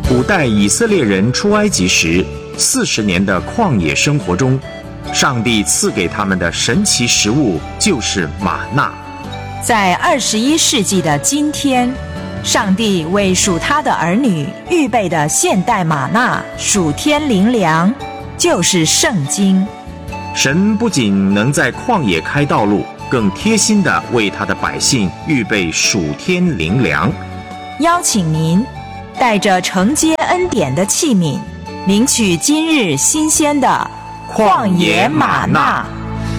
古代以色列人出埃及时40年的旷野生活中，上帝赐给他们的神奇食物就是玛纳。 在21世纪的今天，上帝为属他的儿女预备的现代玛纳属天灵粮，就是圣经。 神不仅能在旷野开道路，更贴心地为他的百姓预备属天灵粮。 邀请您带着承接恩典的器皿，领取今日新鲜的旷野玛纳。